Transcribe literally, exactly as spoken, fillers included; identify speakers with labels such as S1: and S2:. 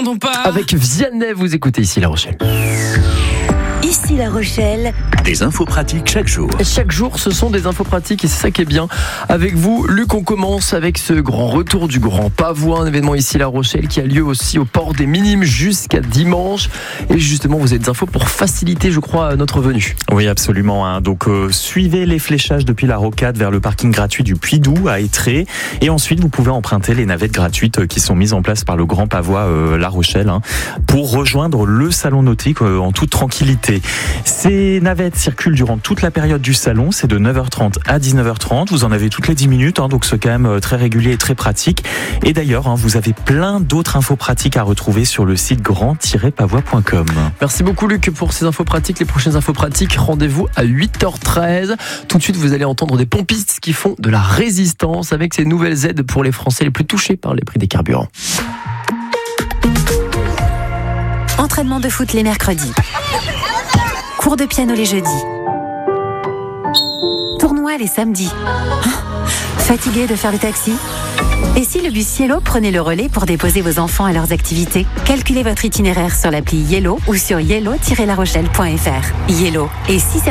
S1: n'entendons pas.
S2: Avec Vianney, vous écoutez ici La Rochelle.
S3: Ici La Rochelle.
S4: Des infos pratiques chaque jour.
S2: Chaque jour, ce sont des infos pratiques et c'est ça qui est bien. Avec vous, Luc, on commence avec ce grand retour du Grand Pavois, un événement ici La Rochelle qui a lieu aussi au port des Minimes jusqu'à dimanche. Et justement, vous avez des infos pour faciliter, je crois, notre venue.
S5: Oui, absolument. Hein. Donc, euh, suivez les fléchages depuis la rocade vers le parking gratuit du Puy-Doux à Étré. Et ensuite, vous pouvez emprunter les navettes gratuites qui sont mises en place par le Grand Pavois euh, La Rochelle hein, pour rejoindre le salon nautique euh, en toute tranquillité. Ces navettes circulent durant toute la période du salon, c'est de neuf heures trente à dix-neuf heures trente, vous en avez toutes les dix minutes, hein, donc c'est quand même très régulier et très pratique. Et d'ailleurs, hein, vous avez plein d'autres infos pratiques à retrouver sur le site grand tiret pavois point com.
S2: Merci beaucoup Luc pour ces infos pratiques. Les prochaines infos pratiques, rendez-vous à huit heures treize. Tout de suite, vous allez entendre des pompistes qui font de la résistance avec ces nouvelles aides pour les Français les plus touchés par les prix des carburants.
S3: Entraînement de foot les mercredis. Cours de piano les jeudis. Tournoi les samedis. Oh, fatigué de faire le taxi ? Et si le bus Yellow prenait le relais pour déposer vos enfants à leurs activités ? Calculez votre itinéraire sur l'appli Yellow ou sur yellow tiret la rochelle point f r. Yellow. Et si